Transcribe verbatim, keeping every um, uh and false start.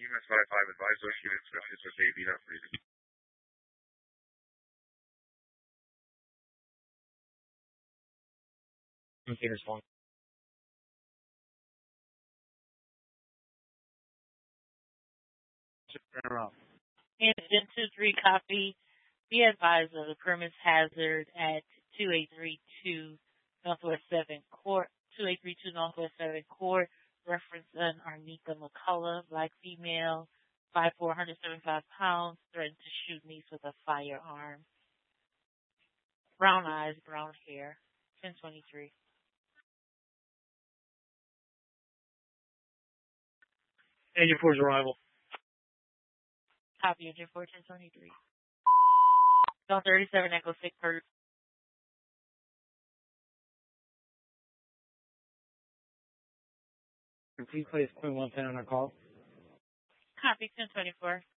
U M S five five advisor units reference with A B not freezing. Containers one. Turn off. Incident two three copy. Be advised of the premise hazard at two eight three two Northwest seventh Court, two eight three two Northwest seventh Court, reference an Arnika McCullough, black female, five four, one hundred seventy-five pounds, threatened to shoot niece with a firearm. Brown eyes, brown hair, ten twenty-three. Agent four's arrival. Copy, Agent four, ten twenty-three. Zone thirty-seven, Echo six, per. Please place point one ten on our call. Copy, ten twenty-four.